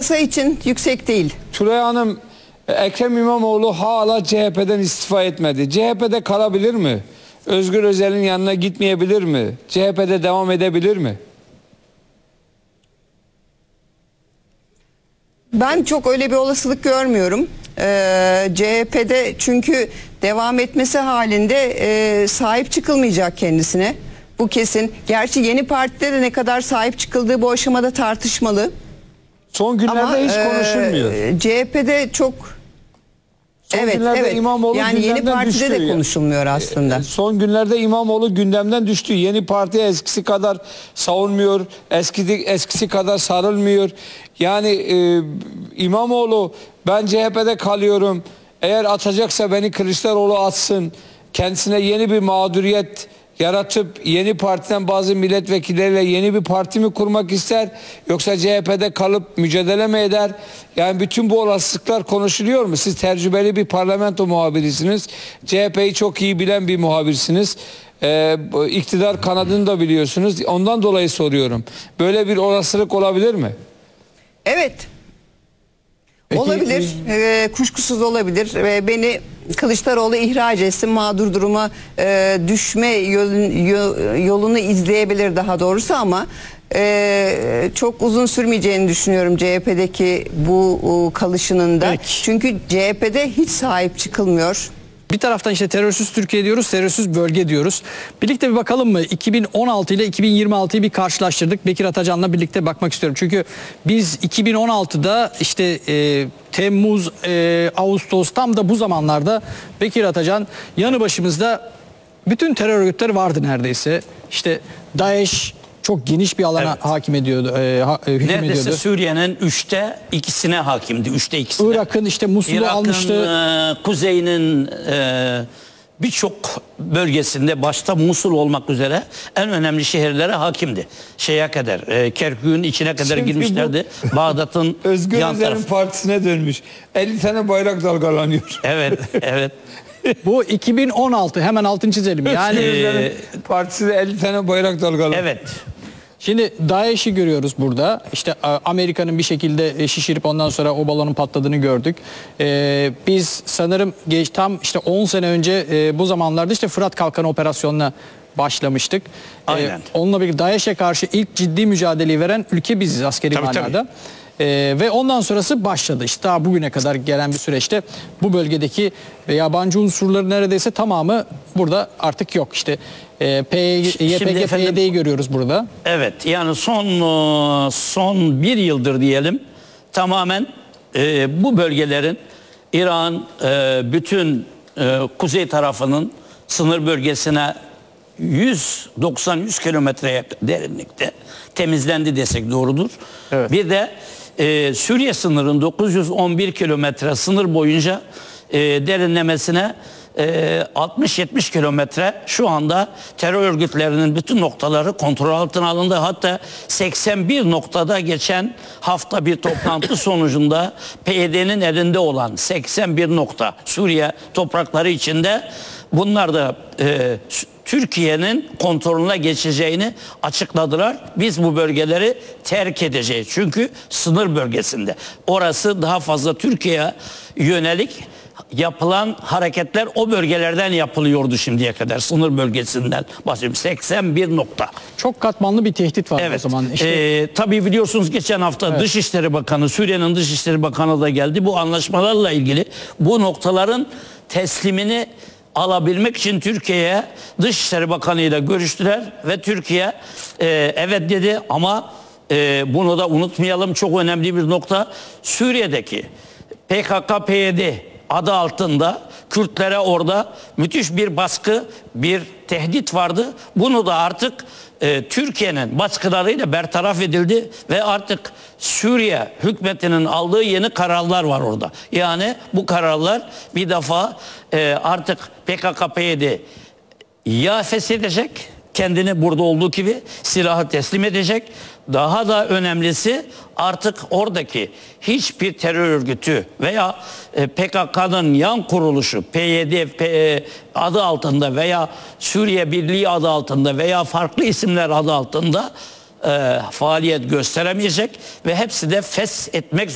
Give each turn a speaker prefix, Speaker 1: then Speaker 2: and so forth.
Speaker 1: piyasa için yüksek değil.
Speaker 2: Tülay Hanım, Ekrem İmamoğlu hala CHP'den istifa etmedi. CHP'de kalabilir mi? Özgür Özel'in yanına gitmeyebilir mi? CHP'de devam edebilir mi?
Speaker 1: Ben çok öyle bir olasılık görmüyorum. CHP'de çünkü devam etmesi halinde sahip çıkılmayacak kendisine. Bu kesin. Gerçi yeni partide de ne kadar sahip çıkıldığı bu aşamada tartışmalı.
Speaker 2: Son günlerde
Speaker 1: Ama
Speaker 2: hiç konuşulmuyor.
Speaker 1: CHP'de çok...
Speaker 2: Son
Speaker 1: Evet,
Speaker 2: günlerde
Speaker 1: evet.
Speaker 2: İmamoğlu
Speaker 1: Yani yeni
Speaker 2: gündemden
Speaker 1: partide
Speaker 2: düştü.
Speaker 1: de konuşulmuyor aslında.
Speaker 2: Son günlerde İmamoğlu gündemden düştü. Yeni parti eskisi kadar savunmuyor. Eskisi kadar sarılmıyor. Yani İmamoğlu, ben CHP'de kalıyorum. Eğer atacaksa beni Kılıçdaroğlu atsın. Kendisine yeni bir mağduriyet yaratıp yeni partiden bazı milletvekilleriyle yeni bir parti mi kurmak ister, yoksa CHP'de kalıp mücadele mi eder? Yani bütün bu olasılıklar konuşuluyor mu? Siz tecrübeli bir parlamento muhabirisiniz. CHP'yi çok iyi bilen bir muhabirsiniz. İktidar kanadını da biliyorsunuz. Ondan dolayı soruyorum. Böyle bir olasılık olabilir mi?
Speaker 1: Evet.
Speaker 2: Peki,
Speaker 1: olabilir. Kuşkusuz olabilir. Beni Kılıçdaroğlu ihraç etsin, mağdur duruma düşme yolunu izleyebilir daha doğrusu, ama çok uzun sürmeyeceğini düşünüyorum CHP'deki bu kalışının da.
Speaker 3: Peki.
Speaker 1: Çünkü CHP'de hiç sahip çıkılmıyor.
Speaker 3: Bir taraftan işte terörsüz Türkiye diyoruz, terörsüz bölge diyoruz. Birlikte bir bakalım mı? 2016 ile 2026'yı bir karşılaştırdık. Bekir Atacan'la birlikte bakmak istiyorum. Çünkü biz 2016'da işte Temmuz, Ağustos, tam da bu zamanlarda Bekir Atacan yanı başımızda bütün terör örgütleri vardı neredeyse. İşte DAEŞ çok geniş bir alana hakim ediyordu, hüküm
Speaker 4: neredeyse
Speaker 3: ediyordu.
Speaker 4: Suriye'nin 3'te 2'sine hakimdi. 3'te 2'sine.
Speaker 3: Irak'ın işte Musul'u almıştı.
Speaker 4: Kuzeyinin birçok bölgesinde, başta Musul olmak üzere en önemli şehirlere hakimdi. Şeye kadar, Kerkük'ün içine kadar
Speaker 2: Şimdi
Speaker 4: girmişlerdi. Bağdat'ın
Speaker 2: Özgür
Speaker 4: yan
Speaker 2: Özel'in
Speaker 4: tarafı.
Speaker 2: partisine dönmüş. 50 tane bayrak dalgalanıyor.
Speaker 4: Evet, evet.
Speaker 3: Bu 2016, hemen altını çizelim. Yani
Speaker 2: Özgür Özel'in partisinde 50 tane bayrak dalgalanıyor.
Speaker 4: Evet.
Speaker 3: şimdi DAEŞ'i görüyoruz burada. İşte Amerika'nın bir şekilde şişirip ondan sonra o balonun patladığını gördük. Biz sanırım tam işte 10 sene önce bu zamanlarda işte Fırat Kalkanı operasyonuna başlamıştık.
Speaker 4: Aynen.
Speaker 3: Onunla birlikte DAEŞ'e karşı ilk ciddi mücadeleyi veren ülke biziz askeri
Speaker 4: Tabii,
Speaker 3: manada. Ve ondan sonrası başladı. İşte daha bugüne kadar gelen bir süreçte bu bölgedeki yabancı unsurların neredeyse tamamı burada artık yok. İşte YPG, PYD'yi görüyoruz burada.
Speaker 4: Evet, yani son bir yıldır diyelim tamamen bu bölgelerin İran bütün kuzey tarafının sınır bölgesine 190-100 kilometreye derinlikte temizlendi desek doğrudur.
Speaker 3: Evet.
Speaker 4: Bir de Suriye sınırının 911 kilometre sınır boyunca derinlemesine 60-70 kilometre şu anda terör örgütlerinin bütün noktaları kontrol altına alındı. Hatta 81 noktada geçen hafta bir toplantı sonucunda PYD'nin elinde olan 81 nokta Suriye toprakları içinde, bunlar da Türkiye'nin kontrolüne geçeceğini açıkladılar. Biz bu bölgeleri terk edeceğiz. Çünkü sınır bölgesinde. Orası daha fazla Türkiye'ye yönelik yapılan hareketler o bölgelerden yapılıyordu şimdiye kadar. Sınır bölgesinden bahsediyorum. 81 nokta.
Speaker 3: Çok katmanlı bir tehdit var
Speaker 4: Evet.
Speaker 3: o zaman. İşte
Speaker 4: Tabii biliyorsunuz geçen hafta Dışişleri Bakanı, Suriye'nin Dışişleri Bakanı da geldi. Bu anlaşmalarla ilgili bu noktaların teslimini alabilmek için Türkiye'ye Dışişleri Bakanı ile görüştüler ve Türkiye evet dedi, ama bunu da unutmayalım, çok önemli bir nokta. Suriye'deki PKK-PYD adı altında Kürtlere orada müthiş bir baskı, bir tehdit vardı. Bunu da artık Türkiye'nin baskılarıyla bertaraf edildi ve artık Suriye hükümetinin aldığı yeni kararlar var orada. Yani bu kararlar bir defa artık PKK-PYD ya feshedecek, kendini burada olduğu gibi silahı teslim edecek. Daha da önemlisi, artık oradaki hiçbir terör örgütü veya PKK'nın yan kuruluşu PYD adı altında veya Suriye Birliği adı altında veya farklı isimler adı altında faaliyet gösteremeyecek ve hepsi de feshetmek